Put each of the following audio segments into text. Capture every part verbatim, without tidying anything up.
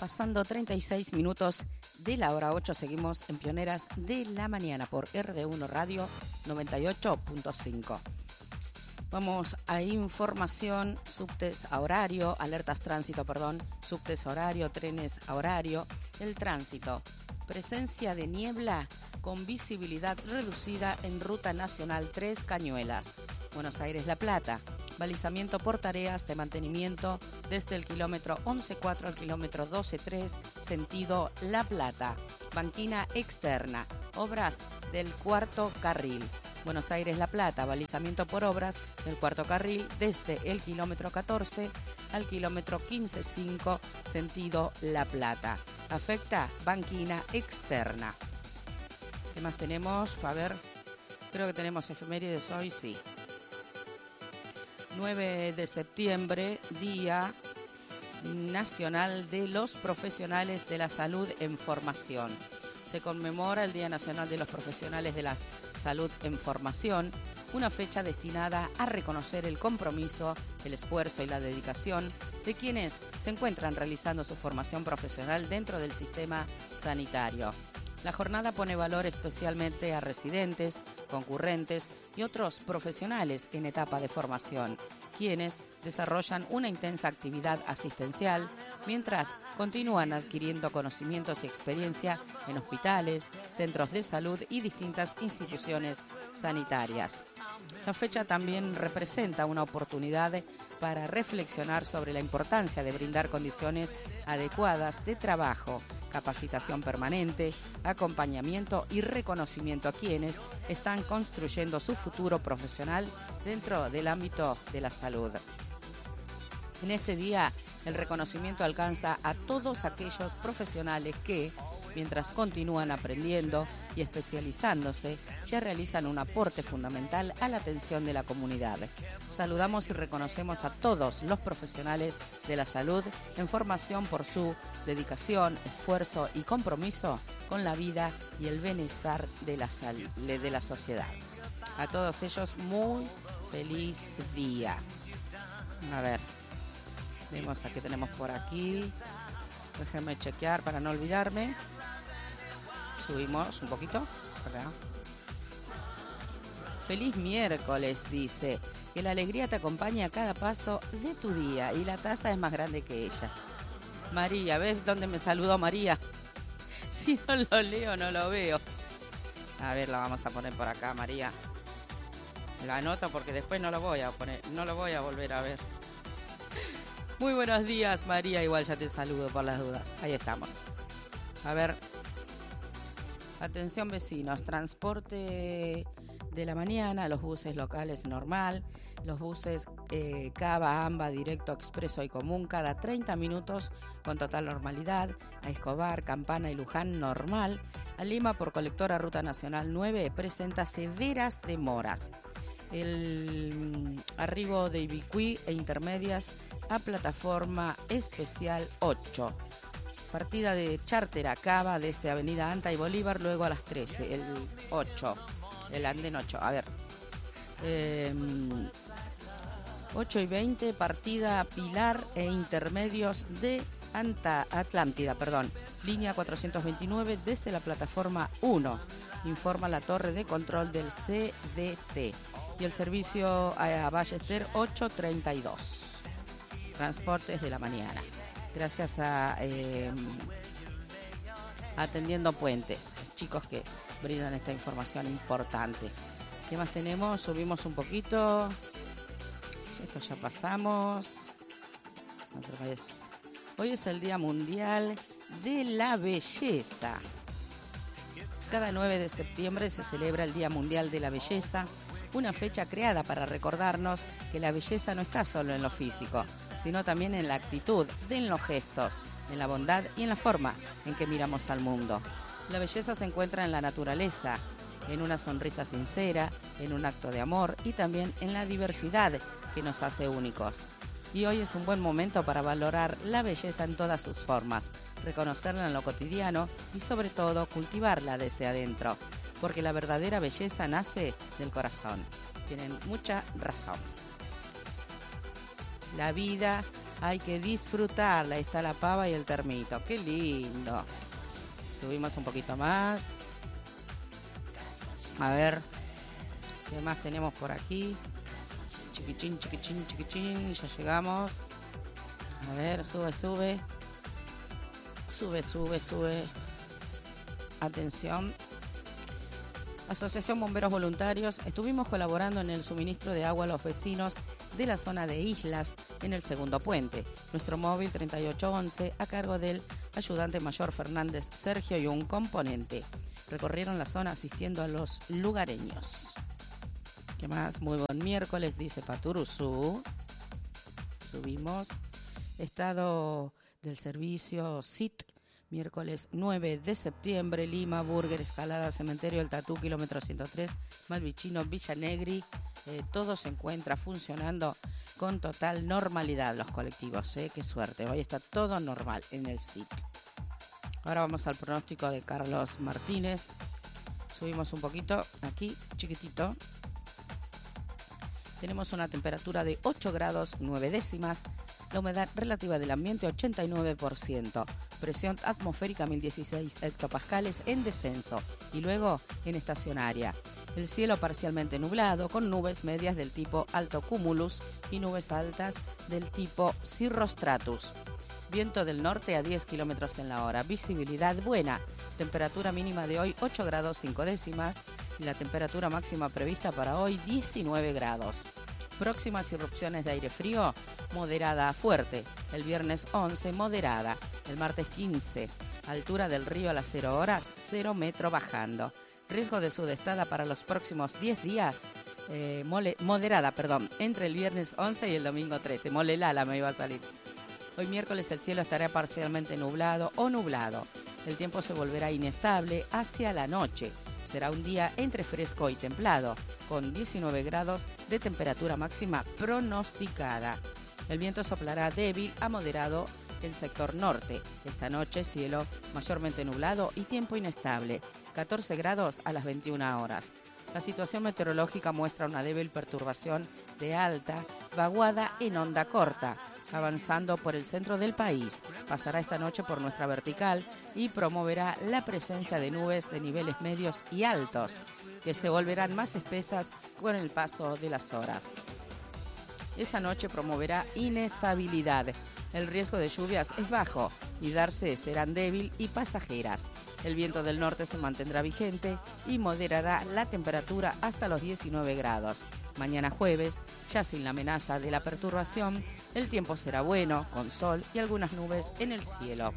pasando treinta y seis minutos de la hora ocho. Seguimos en Pioneras de la Mañana por R D uno Radio noventa y ocho punto cinco. Vamos a información, subtes a horario, alertas tránsito, perdón, subtes a horario, trenes a horario, el tránsito. Presencia de niebla con visibilidad reducida en Ruta Nacional tres Cañuelas, Buenos Aires-La Plata. Balizamiento por tareas de mantenimiento desde el kilómetro once cuatro al kilómetro doce tres, sentido La Plata. Banquina externa, obras del cuarto carril. Buenos Aires-La Plata, balizamiento por obras del cuarto carril desde el kilómetro catorce al kilómetro quince cinco, sentido La Plata. Afecta banquina externa. ¿Qué más tenemos? A ver, creo que tenemos efemérides hoy, sí. nueve de septiembre, Día Nacional de los Profesionales de la Salud en Formación. Se conmemora el Día Nacional de los Profesionales de la Salud en Formación, una fecha destinada a reconocer el compromiso, el esfuerzo y la dedicación de quienes se encuentran realizando su formación profesional dentro del sistema sanitario. La jornada pone valor especialmente a residentes, concurrentes y otros profesionales en etapa de formación, quienes desarrollan una intensa actividad asistencial mientras continúan adquiriendo conocimientos y experiencia en hospitales, centros de salud y distintas instituciones sanitarias. La fecha también representa una oportunidad para reflexionar sobre la importancia de brindar condiciones adecuadas de trabajo, capacitación permanente, acompañamiento y reconocimiento a quienes están construyendo su futuro profesional dentro del ámbito de la salud. En este día, el reconocimiento alcanza a todos aquellos profesionales que, mientras continúan aprendiendo y especializándose, ya realizan un aporte fundamental a la atención de la comunidad. Saludamos y reconocemos a todos los profesionales de la salud en formación por su dedicación, esfuerzo y compromiso con la vida y el bienestar de la, sal- de la sociedad. A todos ellos, muy feliz día. A ver, vemos a qué tenemos por aquí. Déjenme chequear para no olvidarme. Subimos un poquito. Acá. Feliz miércoles, dice. Que la alegría te acompañe a cada paso de tu día y la taza es más grande que ella. María, ¿ves dónde me saludó María? Si no lo leo, no lo veo. A ver, la vamos a poner por acá, María. La anoto porque después no lo voy a poner, no lo voy a volver a ver. Muy buenos días, María. Igual ya te saludo por las dudas. Ahí estamos. A ver. Atención vecinos, transporte de la mañana, los buses locales normal, los buses eh, Cava, AMBA, Directo, Expreso y Común cada treinta minutos con total normalidad, a Escobar, Campana y Luján normal, a Lima por colectora Ruta Nacional nueve presenta severas demoras. El arribo de Ibicuí e intermedias a plataforma especial ocho. Partida de Charter a Cava desde Avenida Anta y Bolívar, luego a las trece, el ocho, el andén ocho. A ver, eh, ocho y veinte, partida Pilar e intermedios de Anta, Atlántida, perdón, línea cuatrocientos veintinueve desde la plataforma uno, informa la torre de control del C D T. Y el servicio a Ballester ocho treinta y dos. Transportes de la mañana. Gracias a eh, Atendiendo Puentes, chicos que brindan esta información importante. ¿Qué más tenemos? Subimos un poquito. Esto ya pasamos. Otra vez. Hoy es el Día Mundial de la Belleza. Cada nueve de septiembre se celebra el Día Mundial de la Belleza, una fecha creada para recordarnos que la belleza no está solo en lo físico, sino también en la actitud, en los gestos, en la bondad y en la forma en que miramos al mundo. La belleza se encuentra en la naturaleza, en una sonrisa sincera, en un acto de amor y también en la diversidad que nos hace únicos. Y hoy es un buen momento para valorar la belleza en todas sus formas, reconocerla en lo cotidiano y sobre todo cultivarla desde adentro, porque la verdadera belleza nace del corazón. Tienen mucha razón. La vida hay que disfrutarla. Ahí está la pava y el termito. ¡Qué lindo! Subimos un poquito más. A ver, ¿qué más tenemos por aquí? Chiquichín, chiquichín, chiquichín. Ya llegamos. A ver, sube, sube. Sube, sube, sube. Atención. Asociación Bomberos Voluntarios. Estuvimos colaborando en el suministro de agua a los vecinos de la zona de Islas en el segundo puente. Nuestro móvil treinta y ocho once a cargo del ayudante mayor Fernández Sergio y un componente. Recorrieron la zona asistiendo a los lugareños. ¿Qué más? Muy buen miércoles, dice Paturuzú. Subimos. Estado del servicio S I T. Miércoles nueve de septiembre, Lima, Burger, Escalada, Cementerio El Tatú, kilómetro ciento tres, Malvichino, Villa Negri. Eh, todo se encuentra funcionando con total normalidad, los colectivos. ¿eh? Qué suerte, hoy está todo normal en el S I T. Ahora vamos al pronóstico de Carlos Martínez. Subimos un poquito, aquí, chiquitito. Tenemos una temperatura de ocho grados nueve décimas. La humedad relativa del ambiente ochenta y nueve por ciento. Presión atmosférica mil dieciséis hectopascales en descenso y luego en estacionaria. El cielo parcialmente nublado con nubes medias del tipo alto cumulus y nubes altas del tipo cirrostratus. Viento del norte a diez kilómetros en la hora. Visibilidad buena. Temperatura mínima de hoy ocho grados cinco décimas y la temperatura máxima prevista para hoy diecinueve grados. Próximas irrupciones de aire frío, moderada a fuerte. El viernes once, moderada. El martes quince, altura del río a las cero horas, cero metro bajando. Riesgo de sudestada para los próximos diez días, eh, mole, moderada, perdón, entre el viernes once y el domingo trece. Molelala me iba a salir. Hoy miércoles el cielo estará parcialmente nublado o nublado. El tiempo se volverá inestable hacia la noche. Será un día entre fresco y templado, con diecinueve grados de temperatura máxima pronosticada. El viento soplará débil a moderado el sector norte. Esta noche cielo mayormente nublado y tiempo inestable. catorce grados a las veintiuna horas. La situación meteorológica muestra una débil perturbación de alta vaguada en onda corta, avanzando por el centro del país. Pasará esta noche por nuestra vertical y promoverá la presencia de nubes de niveles medios y altos, que se volverán más espesas con el paso de las horas. Esa noche promoverá inestabilidad. El riesgo de lluvias es bajo y darse serán débil y pasajeras. El viento del norte se mantendrá vigente y moderará la temperatura hasta los diecinueve grados. Mañana jueves, ya sin la amenaza de la perturbación, el tiempo será bueno, con sol y algunas nubes en el cielo.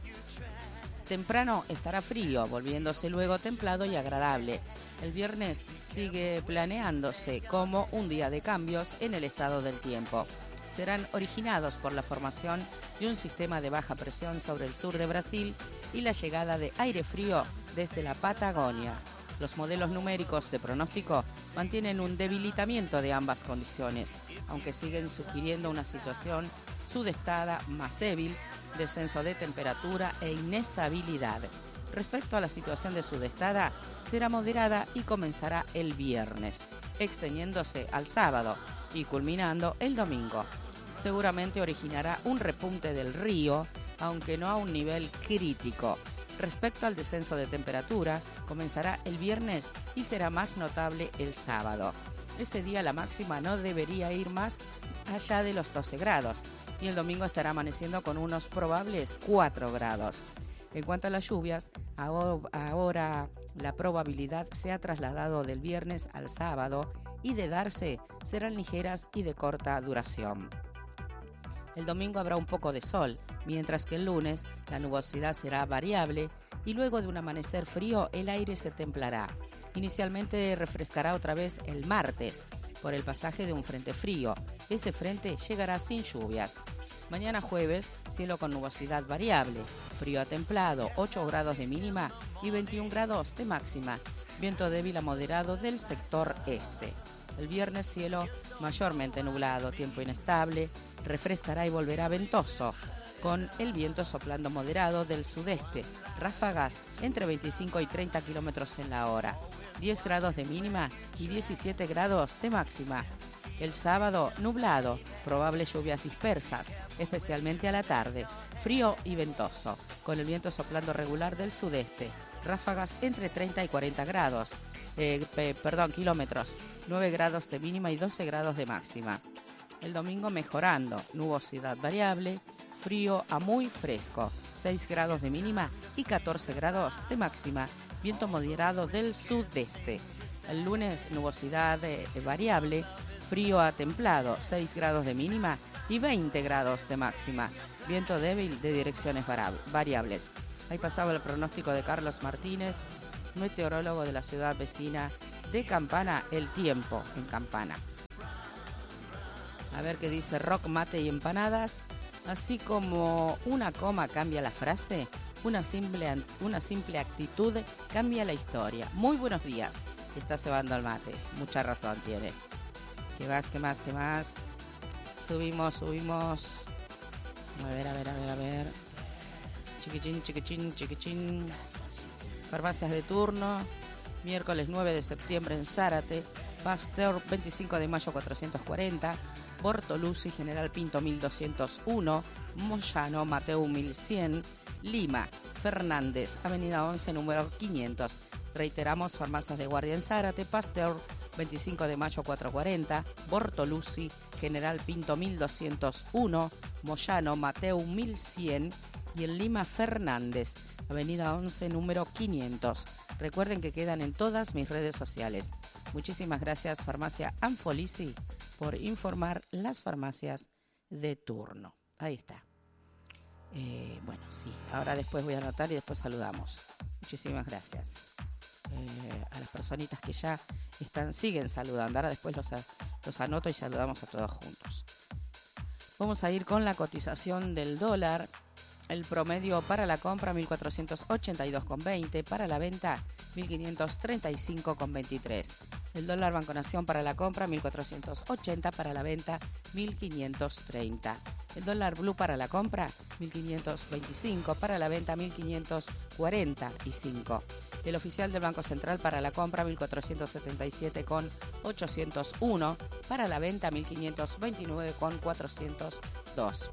Temprano estará frío, volviéndose luego templado y agradable. El viernes sigue planeándose como un día de cambios en el estado del tiempo. Serán originados por la formación de un sistema de baja presión sobre el sur de Brasil y la llegada de aire frío desde la Patagonia. Los modelos numéricos de pronóstico mantienen un debilitamiento de ambas condiciones, aunque siguen sugiriendo una situación sudestada más débil, descenso de temperatura e inestabilidad. Respecto a la situación de sudestada, será moderada y comenzará el viernes, extendiéndose al sábado y culminando el domingo. Seguramente originará un repunte del río, aunque no a un nivel crítico. Respecto al descenso de temperatura, comenzará el viernes y será más notable el sábado. Ese día la máxima no debería ir más allá de los doce grados y el domingo estará amaneciendo con unos probables cuatro grados. En cuanto a las lluvias, ahora la probabilidad se ha trasladado del viernes al sábado y de darse serán ligeras y de corta duración. El domingo habrá un poco de sol, mientras que el lunes la nubosidad será variable y luego de un amanecer frío el aire se templará. Inicialmente refrescará otra vez el martes por el pasaje de un frente frío. Ese frente llegará sin lluvias. Mañana jueves, cielo con nubosidad variable, frío a templado, ocho grados de mínima y veintiún grados de máxima. Viento débil a moderado del sector este. El viernes cielo mayormente nublado, tiempo inestable, refrescará y volverá ventoso, con el viento soplando moderado del sudeste, ráfagas entre veinticinco y treinta kilómetros en la hora, diez grados de mínima y diecisiete grados de máxima. El sábado, nublado, probables lluvias dispersas, especialmente a la tarde. Frío y ventoso, con el viento soplando regular del sudeste. Ráfagas entre treinta y cuarenta grados, eh, pe, perdón, kilómetros. nueve grados de mínima y doce grados de máxima. El domingo mejorando, nubosidad variable, frío a muy fresco. seis grados de mínima y catorce grados de máxima. Viento moderado del sudeste. El lunes, nubosidad eh, variable, frío a templado, seis grados de mínima y veinte grados de máxima. Viento débil de direcciones variables. Ahí pasaba el pronóstico de Carlos Martínez, meteorólogo de la ciudad vecina de Campana, El Tiempo en Campana. A ver qué dice rock, mate y empanadas. Así como una coma cambia la frase, una simple, una simple actitud cambia la historia. Muy buenos días. Está cebando el mate. Mucha razón tiene. ¿Qué más, qué más, qué más? Subimos, subimos. A ver, a ver, a ver, a ver. Chiquichín, chiquichín, chiquichín. Farmacias de turno. Miércoles nueve de septiembre en Zárate. Pasteur veinticinco de mayo cuatrocientos cuarenta. Bortoluzzi, General Pinto mil doscientos uno. Moyano, Mateu mil cien. Lima, Fernández, Avenida once, número quinientos. Reiteramos, farmacias de guardia en Zárate, Pasteur, veinticinco de mayo cuatrocientos cuarenta, Bortoluzzi, General Pinto mil doscientos uno, Moyano, Mateu mil cien y en Lima, Fernández, Avenida once, número quinientos. Recuerden que quedan en todas mis redes sociales. Muchísimas gracias, Farmacia Anfolisi, por informar las farmacias de turno. Ahí está. Eh, bueno, sí, ahora después voy a anotar y después saludamos. Muchísimas gracias eh, a las personitas que ya están, siguen saludando. Ahora después los, los anoto y saludamos a todos juntos. Vamos a ir con la cotización del dólar. El promedio para la compra mil cuatrocientos ochenta y dos con veinte, para la venta mil quinientos treinta y cinco con veintitrés. El dólar Banco Nación para la compra mil cuatrocientos ochenta, para la venta mil quinientos treinta. El dólar blue para la compra mil quinientos veinticinco, para la venta mil quinientos cuarenta y cinco. El oficial del Banco Central para la compra mil cuatrocientos setenta y siete con ochocientos uno, para la venta mil quinientos veintinueve con cuatrocientos dos.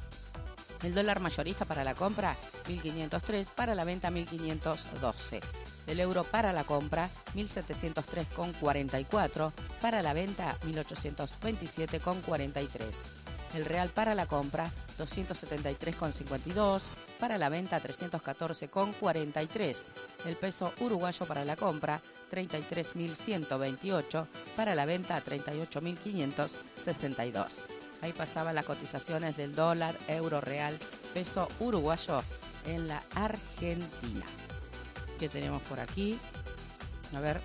El dólar mayorista para la compra mil quinientos tres, para la venta mil quinientos doce. El euro para la compra mil setecientos tres con cuarenta y cuatro, para la venta mil ochocientos veintisiete con cuarenta y tres. El real para la compra doscientos setenta y tres con cincuenta y dos, para la venta trescientos catorce con cuarenta y tres. El peso uruguayo para la compra treinta y tres mil ciento veintiocho, para la venta treinta y ocho mil quinientos sesenta y dos. Ahí pasaban las cotizaciones del dólar, euro, real, peso uruguayo en la Argentina. ¿Qué tenemos por aquí? A ver.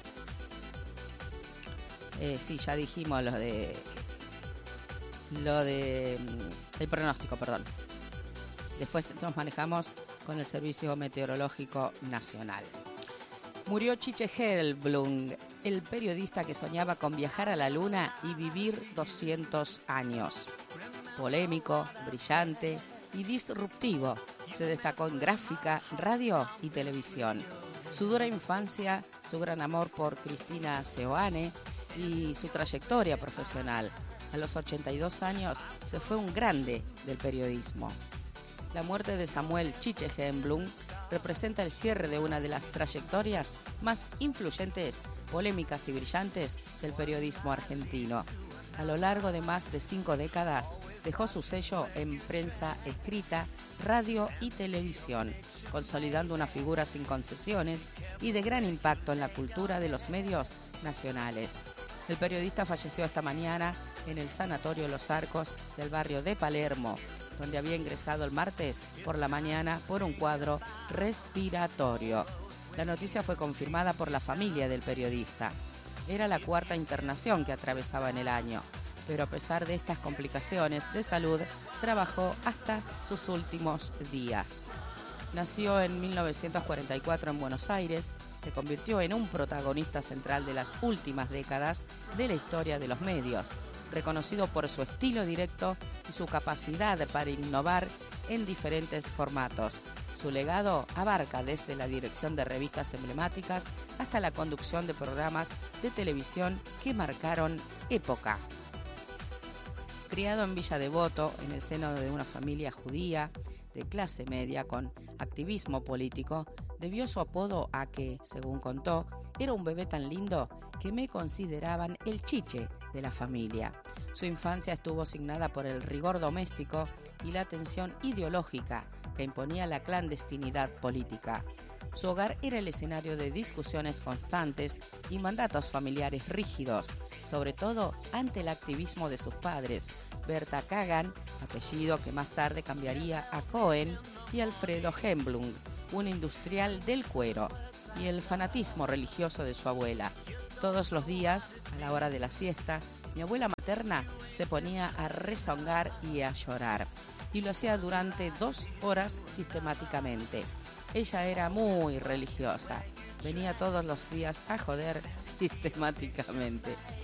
Eh, sí, ya dijimos lo de... Lo de... El pronóstico, perdón. Después nos manejamos con el Servicio Meteorológico Nacional. Murió Chiche Hellblum, el periodista que soñaba con viajar a la luna y vivir doscientos años. Polémico, brillante y disruptivo, se destacó en gráfica, radio y televisión. Su dura infancia, su gran amor por Cristina Seoane y su trayectoria profesional. A los ochenta y dos años se fue un grande del periodismo. La muerte de Samuel Chiche Hellblum representa el cierre de una de las trayectorias más influyentes, polémicas y brillantes del periodismo argentino. A lo largo de más de cinco décadas dejó su sello en prensa escrita, radio y televisión, consolidando una figura sin concesiones y de gran impacto en la cultura de los medios nacionales. El periodista falleció esta mañana en el Sanatorio Los Arcos del barrio de Palermo, donde había ingresado el martes por la mañana por un cuadro respiratorio. La noticia fue confirmada por la familia del periodista. Era la cuarta internación que atravesaba en el año, pero a pesar de estas complicaciones de salud, trabajó hasta sus últimos días. Nació en mil novecientos cuarenta y cuatro en Buenos Aires, se convirtió en un protagonista central de las últimas décadas de la historia de los medios, reconocido por su estilo directo y su capacidad para innovar en diferentes formatos. Su legado abarca desde la dirección de revistas emblemáticas hasta la conducción de programas de televisión que marcaron época. Criado en Villa Devoto, en el seno de una familia judía de clase media con activismo político, debió su apodo a que, según contó, era un bebé tan lindo que me consideraban el chiche de la familia. Su infancia estuvo signada por el rigor doméstico y la tensión ideológica que imponía la clandestinidad política. Su hogar era el escenario de discusiones constantes y mandatos familiares rígidos, sobre todo ante el activismo de sus padres, Berta Kagan, apellido que más tarde cambiaría a Cohen, y Alfredo Hemblung, un industrial del cuero, y el fanatismo religioso de su abuela. Todos los días, a la hora de la siesta, mi abuela materna se ponía a rezongar y a llorar, y lo hacía durante dos horas sistemáticamente. Ella era muy religiosa, venía todos los días a joder sistemáticamente.